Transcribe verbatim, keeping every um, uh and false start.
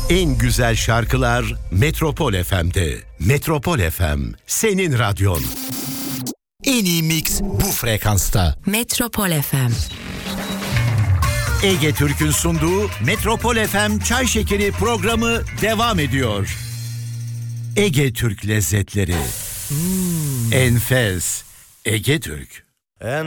En güzel şarkılar Metropol F M'de. Metropol F M, senin radyon. En iyi mix bu frekansta. Metropol F M. Ege Türk'ün sunduğu Metropol F M Çay Şekeri programı devam ediyor. Ege Türk lezzetleri. Hmm. Enfes. Ege Türk.